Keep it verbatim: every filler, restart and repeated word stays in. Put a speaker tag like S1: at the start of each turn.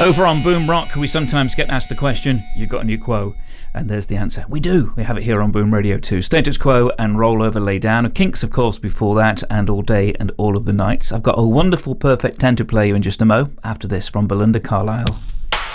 S1: Over on Boom Rock, we sometimes get asked the question, you got a new quo? And there's the answer. We do. We have it here on Boom Radio too. Status Quo and Roll Over Lay Down. Kinks, of course, before that, and All Day and All of the Nights. I've got a wonderful Perfect ten to play you in just a mo, after this from Belinda Carlisle.